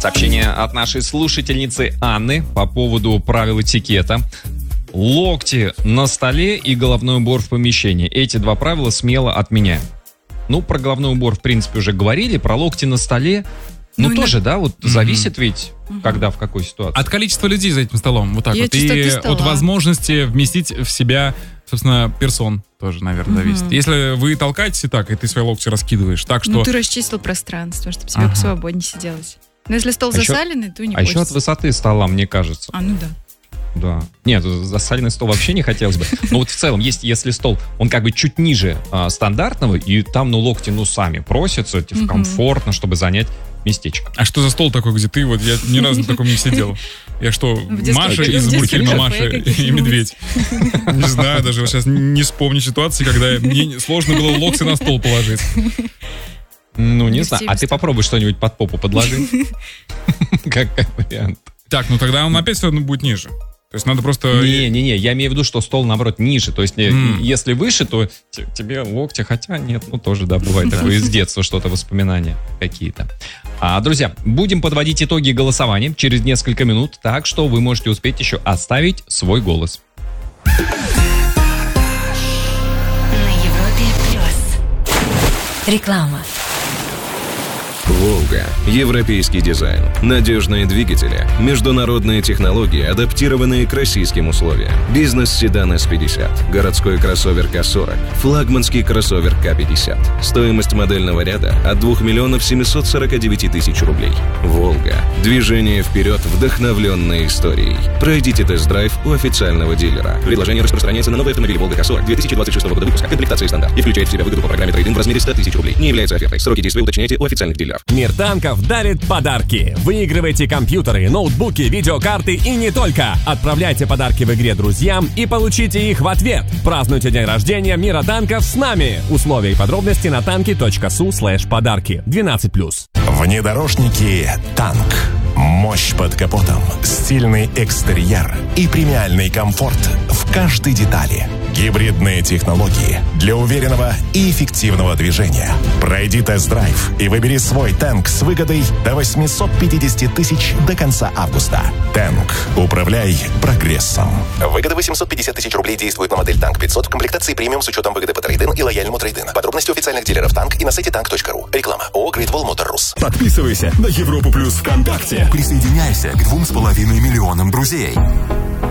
Сообщение от нашей слушательницы Анны по поводу правил этикета. Локти на столе и головной убор в помещении. Эти два правила смело отменяем. Ну, про головной убор, в принципе, уже говорили. Про локти на столе, тоже, да, вот зависит ведь, когда, в какой ситуации. От количества людей за этим столом, вот так И вот. И от возможности вместить в себя, собственно, персон тоже, наверное, зависит. Если вы толкаетесь и так, и ты свои локти раскидываешь, так что... Ну, ты расчистил пространство, чтобы тебе посвободнее сиделось. Но если стол засаленный, то не хочется. А еще от высоты стола, мне кажется. Ну да. Да. Нет, засаленный стол вообще не хотелось бы. Но вот в целом, если стол, он как бы чуть ниже стандартного, и там, локти, сами просятся, комфортно, чтобы занять местечко. А что за стол такой, где ты? Вот я ни разу на таком не сидел. Я что, Маша из мультфильма «Маша и медведь»? Не знаю, даже сейчас не вспомню ситуации, когда мне сложно было локти на стол положить. Ну, не знаю. А ты попробуй что-нибудь под попу подложить. Как вариант. Так, тогда он опять все равно будет ниже. То есть надо просто... Не-не-не, я имею в виду, что стол, наоборот, ниже. То есть если выше, то тебе локти, хотя нет, тоже, да, бывает такое из детства что-то, воспоминания какие-то. Друзья, будем подводить итоги голосования через несколько минут, так что вы можете успеть еще оставить свой голос. На Европе Плюс. Реклама. «Волга». Европейский дизайн, надежные двигатели, международные технологии, адаптированные к российским условиям. Бизнес-седан S50, городской кроссовер К40, флагманский кроссовер К50. Стоимость модельного ряда от 2 миллионов 749 тысяч рублей. «Волга». Движение вперед, вдохновленное историей. Пройдите тест-драйв у официального дилера. Предложение распространяется на новые автомобили «Волга К40» 2026 года выпуска. Комплектация стандарт. И включает в себя выгоду по программе трейд-ин в размере 100 тысяч рублей. Не является офертой. Сроки действия уточняйте у официальных дилеров. Мир танков дарит подарки. Выигрывайте компьютеры, ноутбуки, видеокарты и не только. Отправляйте подарки в игре друзьям и получите их в ответ. Празднуйте день рождения Мира танков с нами. Условия и подробности на tanki.su/подарки. 12+. Внедорожники «Танк». Мощь под капотом, стильный экстерьер и премиальный комфорт в каждой детали. Гибридные технологии для уверенного и эффективного движения. Пройди тест-драйв и выбери свой «Танк» с выгодой до 850 тысяч до конца августа. «Танк». Управляй прогрессом. Выгода 850 тысяч рублей действует на модель «Танк 500» в комплектации премиум с учетом выгоды по трейд-ин и лояльному трейд-ин. Подробности у официальных дилеров «Танк» и на сайте tank.ru. Реклама. ООО «Great Wall Motor Rus». Подписывайся на Европу Плюс ВКонтакте. Присоединяйся к 2,5 миллионам друзей.